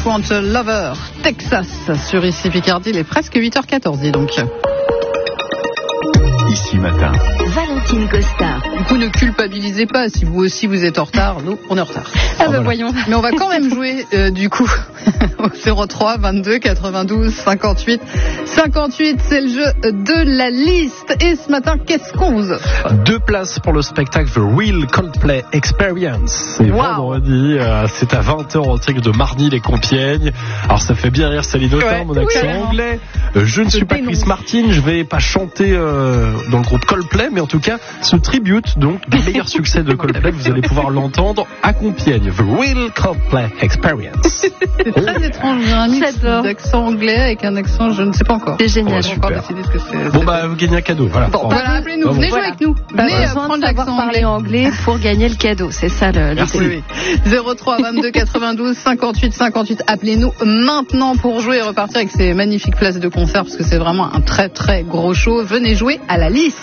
Want a Lover, Texas, sur Ici Picardie, il est presque 8h14, dis donc. Ici Matin. Valentine Costa. Du coup, ne culpabilisez pas si vous aussi vous êtes en retard. Nous, on est en retard. Voilà. Voyons. Mais on va quand même jouer, du coup, au 03 22 92 58 58. C'est le jeu de la liste. Et ce matin, qu'est-ce qu'on vous offre ? 2 places pour le spectacle The Real Coldplay Experience. C'est vendredi, c'est à 20h au Tigre de Marny-les-Compiègnes. Alors ça fait bien rire Céline Autain, mon accent anglais. Je ne suis pas Chris Martin, je vais pas chanter dans le groupe Coldplay, mais en tout cas, ce tribute, donc, du meilleur succès de Coldplay, vous allez pouvoir l'entendre à Compiègne. The Real Coldplay Experience. C'est très étrange, j'ai un mix d'accent anglais avec un accent, je ne sais pas encore. C'est génial. On va encore décider ce que c'est. Bon, bah, vous gagnez un cadeau, voilà. Bon, voilà, appelez-nous, venez jouer avec nous. Venez prendre l'accent parler anglais pour gagner le cadeau, c'est ça l'idée. 03 22 92 58 58. Appelez-nous maintenant pour jouer et repartir avec ces magnifiques places de concert, parce que c'est vraiment un très très gros show. Venez jouer à la liste.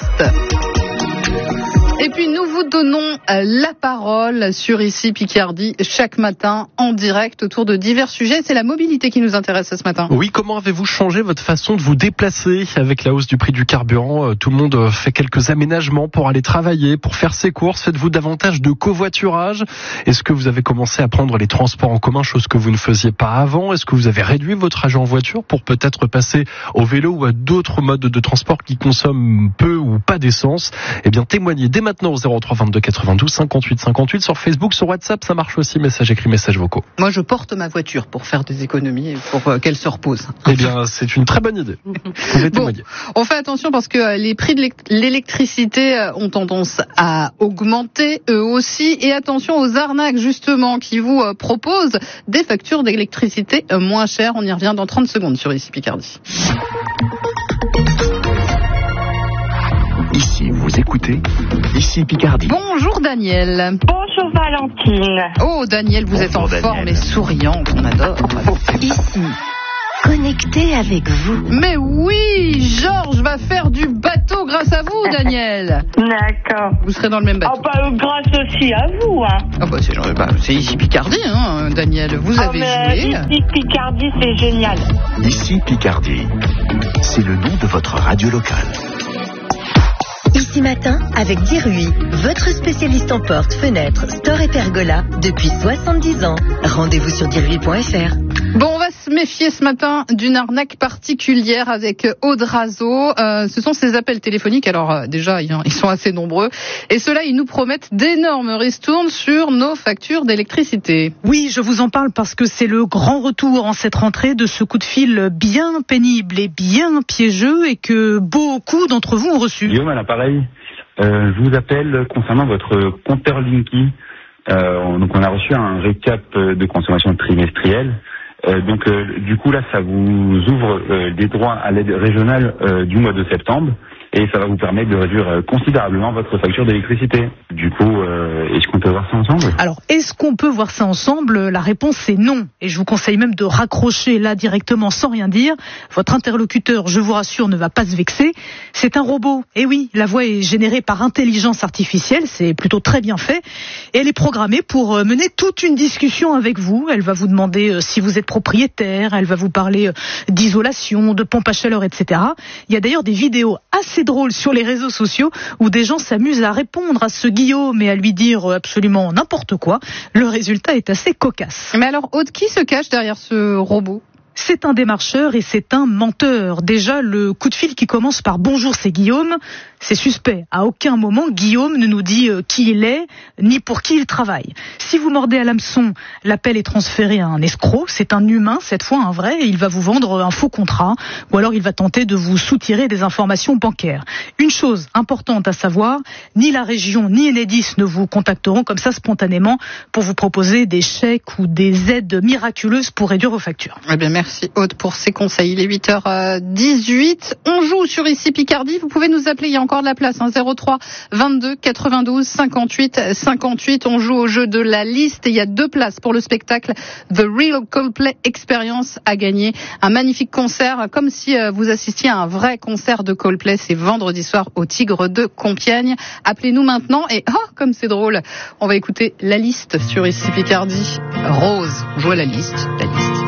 Et puis nous vous donnons la parole sur Ici Picardie chaque matin en direct autour de divers sujets. C'est la mobilité qui nous intéresse ce matin. Oui, comment avez-vous changé votre façon de vous déplacer avec la hausse du prix du carburant ? Tout le monde fait quelques aménagements pour aller travailler, pour faire ses courses. Faites-vous davantage de covoiturage ? Est-ce que vous avez commencé à prendre les transports en commun, chose que vous ne faisiez pas avant ? Est-ce que vous avez réduit votre trajet en voiture pour peut-être passer au vélo ou à d'autres modes de transport qui consomment peu ou pas d'essence ? Eh bien, témoignez dès maintenant au 03 22 92 58 58 sur Facebook, sur WhatsApp, ça marche aussi, message écrit, message vocaux. Moi, je porte ma voiture pour faire des économies et pour qu'elle se repose. Eh bien, c'est une très bonne idée. Vous pouvez témoigner. On fait attention parce que les prix de l'électricité ont tendance à augmenter eux aussi. Et attention aux arnaques, justement, qui vous proposent des factures d'électricité moins chères. On y revient dans 30 secondes sur Ici Picardie. Ici, vous écoutez Ici Picardie. Bonjour Daniel. Bonjour Valentine. Oh Daniel, vous êtes en forme et souriante, on adore. Ici, connecté avec vous. Mais oui, Georges va faire du bateau grâce à vous, Daniel. D'accord. Vous serez dans le même bateau. Grâce aussi à vous, hein. C'est Ici Picardie, hein, Daniel. Vous avez joué. Ici Picardie, c'est génial. Ici Picardie, c'est le nom de votre radio locale. Ici Matin, avec Dirui, votre spécialiste en portes, fenêtres, store et pergola depuis 70 ans. Rendez-vous sur dirui.fr. Bon, on va se méfier ce matin d'une arnaque particulière avec Audrazo. Ce sont ces appels téléphoniques. Alors déjà, ils sont assez nombreux. Et ceux-là, ils nous promettent d'énormes ristournes sur nos factures d'électricité. Oui, je vous en parle parce que c'est le grand retour en cette rentrée de ce coup de fil bien pénible et bien piégeux et que beaucoup d'entre vous ont reçu. Guillaume à l'appareil. Je vous appelle concernant votre compteur Linky. Donc on a reçu un récap de consommation trimestrielle. Du coup là, ça vous ouvre des droits à l'aide régionale du mois de septembre et ça va vous permettre de réduire considérablement votre facture d'électricité. Du coup, est-ce qu'on peut voir ça ensemble ? Alors, est-ce qu'on peut voir ça ensemble ? La réponse c'est non. Et je vous conseille même de raccrocher là directement sans rien dire. Votre interlocuteur, je vous rassure, ne va pas se vexer. C'est un robot. Et oui, la voix est générée par intelligence artificielle. C'est plutôt très bien fait. Et elle est programmée pour mener toute une discussion avec vous. Elle va vous demander si vous êtes propriétaire. Elle va vous parler d'isolation, de pompe à chaleur, etc. Il y a d'ailleurs des vidéos assez drôles sur les réseaux sociaux où des gens s'amusent à répondre à ce Guillaume et à lui dire absolument n'importe quoi. Le résultat est assez cocasse. Mais alors, Aude, qui se cache derrière ce robot ? C'est un démarcheur et c'est un menteur. Déjà, le coup de fil qui commence par « Bonjour, c'est Guillaume », c'est suspect. À aucun moment, Guillaume ne nous dit qui il est, ni pour qui il travaille. Si vous mordez à l'hameçon, l'appel est transféré à un escroc. C'est un humain, cette fois un vrai, et il va vous vendre un faux contrat, ou alors il va tenter de vous soutirer des informations bancaires. Une chose importante à savoir, ni la région, ni Enedis ne vous contacteront comme ça spontanément pour vous proposer des chèques ou des aides miraculeuses pour réduire vos factures. Eh bien, merci Aude pour ces conseils. Il est 8h18. On joue sur Ici Picardie. Vous pouvez nous appeler, il y a encore de la place. 03 22 92 58 58. On joue au jeu de la liste et il y a 2 places pour le spectacle The Real Coldplay Experience à gagner. Un magnifique concert, comme si vous assistiez à un vrai concert de Coldplay. C'est vendredi soir au Tigre de Compiègne. Appelez-nous maintenant et comme c'est drôle, on va écouter la liste sur Ici Picardie. Rose, joue à la liste.